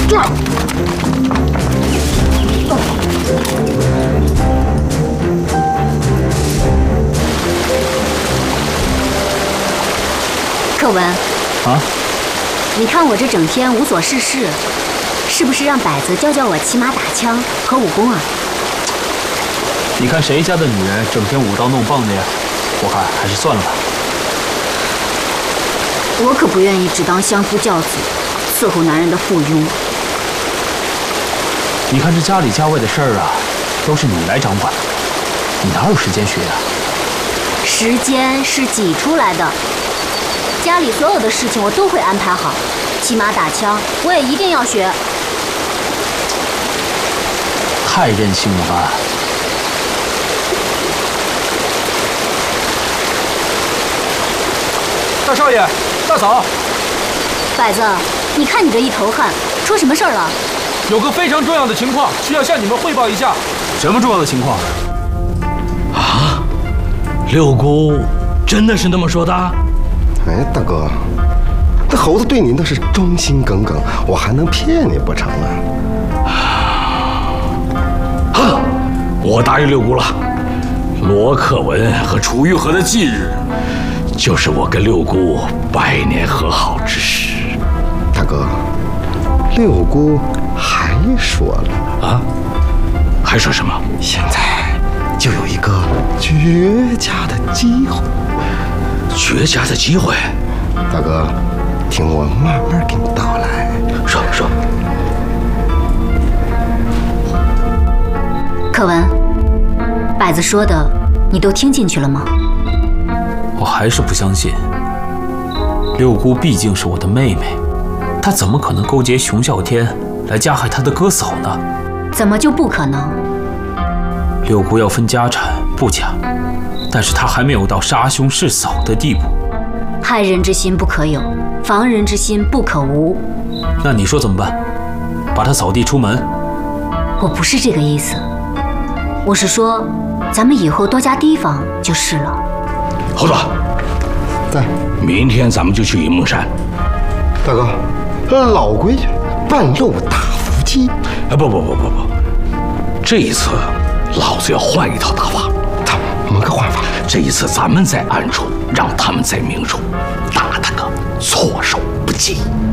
克文， 啊， 你看我这整天无所事事，是不是让摆子教教我骑马打枪和武功啊？ 你看谁家的女人整天舞刀弄棒的呀？我看还是算了吧。 我可不愿意只当相夫教子，伺候男人的附庸。 你看这家里家外的事儿啊，都是你来掌管，你哪有时间学呀？ 时间是挤出来的，家里所有的事情我都会安排好，骑马打枪我也一定要学。 太任性了吧！ 大少爷，大嫂， 摆子，你看你这一头汗，出什么事儿了？ 有个非常重要的情况需要向你们汇报一下。 什么重要的情况？ 啊，六姑真的是那么说的？ 哎，大哥，那猴子对你那是忠心耿耿，我还能骗你不成啊？ 哼，我答应六姑了。罗克文和楚玉和的忌日，就是我跟六姑百年和好之时。 大哥，六姑还说了啊？还说什么？ 现在就有一个绝佳的机会。 绝佳的机会？ 大哥，听我慢慢给你道来。 说。 克文，摆子说的你都听进去了吗？ 我还是不相信。六姑毕竟是我的妹妹，她怎么可能勾结熊啸天来加害她的哥嫂呢？ 怎么就不可能？ 六姑要分家产不假，但是她还没有到杀兄弑嫂的地步。 害人之心不可有，防人之心不可无。 那你说怎么办？把她扫地出门？ 我不是这个意思，我是说，咱们以后多加提防就是了。 猴子， 在。 明天咱们就去云梦山。 大哥，老规矩，半路大夫妻。 不，这一次老子要换一套打法。 怎么个换法？ 这一次咱们在暗处，让他们在明处，打他个措手不及。